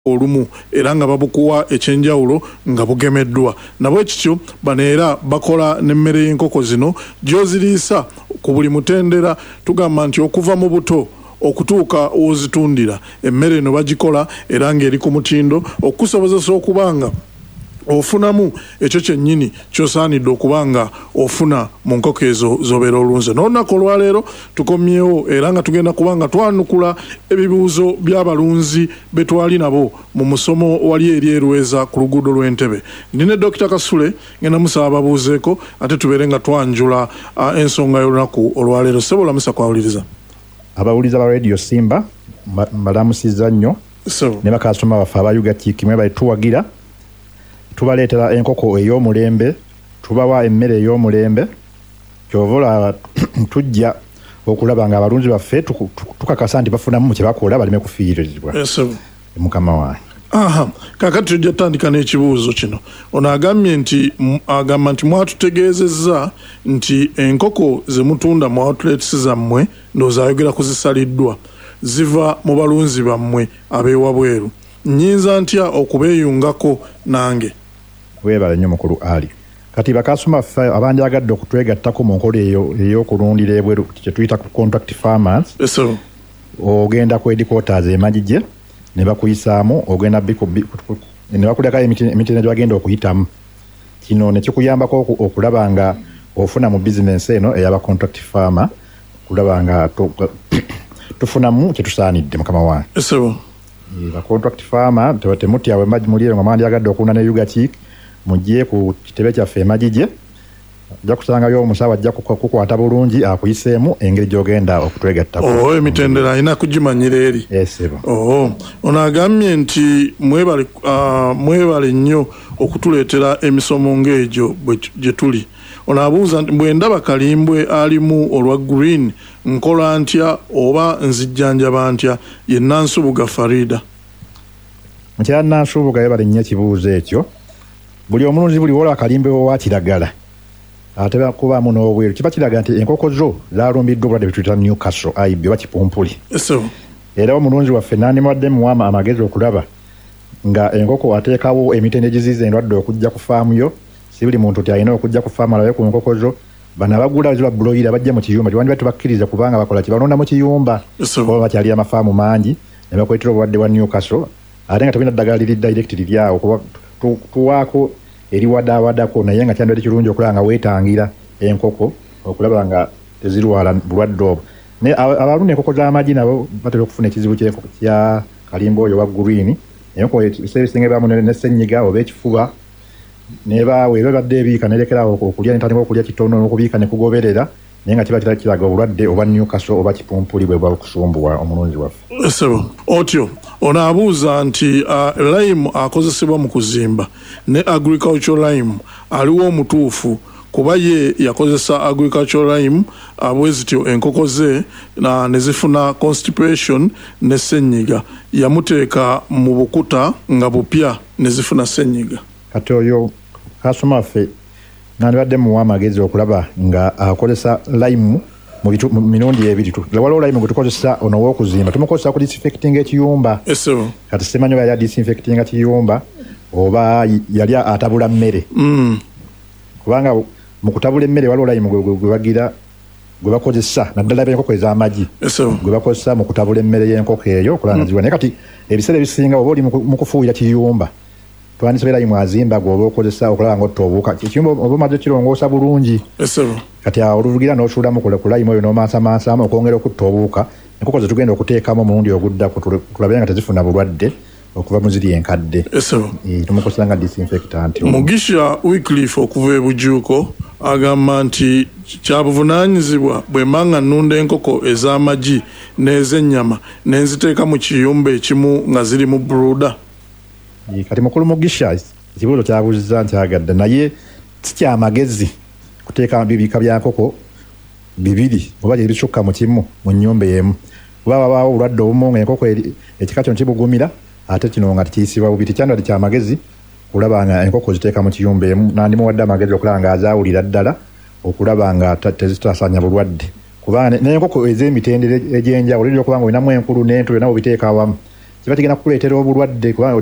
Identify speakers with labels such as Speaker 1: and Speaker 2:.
Speaker 1: olumu era nga babukuwa ekyenjawulo nga bugemeddwa. Nabwe kityo bano era bakola n'emmere y'enkoko zino gy'oziriisa ku buli mutendera. Tugamba nti okuva mu buto okutuuka wozitundira emmere eno bagikola era ng'eri ku mutindo okusobozesa okubanga ofunamu ekyo kyennyini ky'osaanidde okubanga ofuna mu nkoko ezo z'obeera olunze. N'olunaku olwaleero tukomyewo era nga tugenda kubanga twanukula ebibuuzo by'abalunzi be twali nabo mu musomo wali eri Erweza ku luguudo lw'Entebbe. Ndine Dr. Kasule ngenda musaba ababuuzeeko ate tubeere nga twanjula ensonga y'olunaku olwaleero. Ssebo lamusa kwawuliriza
Speaker 2: abawuliza ba Radio Simba mbalamusizza nnyo ne bakasoma baffe abayuga kimwe bali tuwagira tubaleetera enkoko ey'omulembe tubawa emmere ey'omulembe kyovola tujja okulaba nga abalunzi baffe tukakasa nti bafunamu kye bakola baleme kufiirizibwa. Mukama wange.
Speaker 1: Kakati tujja tutandika n'ekibuuzo kino. Ono agambye nti mwatutegeezezza nti enkoko ze mutunda mu outlets zammwe ndowooza ayogera kuzisaliddwa ziva mu balunzi bammwe ab'ewabweru. Nnyinza ntya okubeeyungako nange?
Speaker 2: Weebale nnyo mukulu Ali. Kati bakasoma ffe abandyagadde okutwegattako mu nkola ey'okulundira ebweru kye tuyita contract farmers. Ogenda ku headquarters Magije ne bakuyisaamu ogenda ne bakuleka emitendera gy'agenda okuyitamu. Kino ne kikuyambako okulaba nga ofuna mu bizinensi eno ey'aba contract farmer kulaba nga tufunamu kye tusaanidde mukama wange. Ba contract farmer temutya we muliro nga mandyagadde okunda ne Yugatik mujje ku kitebe kyaffe Magije ajja kusangayo omusawo ajja kukwata bulungi akuyiseemu engeri gy'ogenda okutwegattako.
Speaker 1: Emitendera alina kugimanyira eri. Ono agambye nti mwebale nnyo okutuleetera emisomo ng'egyo gye tuli. Ono abuuza nti bwe ndaba kalimbwe alimu olwa green nkola ntya oba nzijjanjaba ntya? Ye Nansubuga Farida.
Speaker 2: Mukyala Nansubuga yebale nnyo ekibuuzo ekyo. Buli omulunzi buli wola akalimbe wa kiragala ate bakubaamu n'obweru kiba kiraga nti enkoko zo zaalumbiddwa obulwadde bwe tuyita Newcastle IB oba kipumpuli. Era omulunzi waffe nandimuwadde muwama amagezi okulaba nga enkoko ateekawo emitendera egiziyiza endwadde okujja ku faamu yo. Si buli muntu ti alina okujja ku faamu alabe ku nkoko zo. Bano abagula ziba buloyira bajja mu kiyumba tiwandibadde tubakkiriza kubanga bakola kibalonda mu kiyumba oba bakyali amafaamu mangi ne bakwetera obulwadde bwa Newcastle ate nga tebina ddagala liri direct liryawo kuba tuwaako eriwadawadako naye nga kyandibadde kirungi okulaba nga weetangira enkoko okulaba nga tezirwala bulwadde obwo. Abalunda enkoko z'amagi nabo batera okufuna ekizibu kya kalimba oyo wa green. Enkoko ebisinga ebibamu ne ssenyiga oba ekifuba nebaawe babadde ebiika nerekerawo okulya netandika okulya kitono n'okubiika ne kugoberera naye nga kiba kiraga obulwadde oba Newcastle oba kipumpuli bwe bwa kusumbuwa omulunzi waffe.
Speaker 1: Otyo ono abuuza nti lime akozesebwa mu kuzimba ne agricultural lime aliwo omutuufu kuba ye yakozesa agricultural lime bwezityo enkoko ze ne zifuna constipation ne ssenyiga yamuteeka mu bukuta nga bupya ne zifuna ssenyiga.
Speaker 2: Kati oyo kasoma ffe nandibadde muwa amagezi okulaba nga akozesa lime mu mirundi ebiri. Waliwo lime gwe tukozesa ono w'okuzimba tumukozesa ku disinfecting ekiyumba. Kati simanyi oba yali adisinfecting ekiyumba oba yali atabula mmere. Kubanga mu kutabula emmere waliwo lime gwe bakozesa naddala b'enkoko ez'amagi gwe bakozesa mu kutabula emmere y'enkoko eyo okulaba nga ziwa. Naye kati ebiseera ebisinga oba oli mu kufuuyira kiyumba twandisabera lime azimba gwoba okozesa okulaba nga otta obuwuka ekiyumba oba omaze kirongoosa bulungi. Kati awo oluvugira n'osuulamu ku lime oyo n'omansamansamu okwongera okutta obuwuka enkoko ze tugenda okuteekamu omulundi oguddaku tulabe nga tezifuna bulwadde okuva mu ziri enkadde. Tumukozesa nga disinfectant.
Speaker 1: Mugisha Wycliffe okuva e Bujuuko agamba nti kyabuvunaanyizibwa bwe mbanga nnunda enkoko ez'amagi n'ez'ennyama ne nziteeka mu kiyumba ekimu nga ziri mu brooder.
Speaker 2: Kati mukulu Mugisha ekibuuzo kyabuuziza nkyagadde naye si kyamagezi kuteeka bibiika bya nkoko bibiri oba ebisukka mu kimu mu nnyumba emu kuba babaawo obulwadde obumu nga enkoko ekika kino kibugumira ate kino nga tikiyisibwa bubiri. Kyandibadde kyamagezi kulaba nga enkoko ziteeka mu kiyumba emu nandimuwadde amagezi okulaba nga azaawulira ddala okulaba nga tezitasaanya bulwadde kubanga n'enkoko ez'emitendera egy'enjawulo olina okuba nga olinamu enkulu n'ento byonna bubiteeka awamu kiba kigenda kukuleetera obulwadde kubanga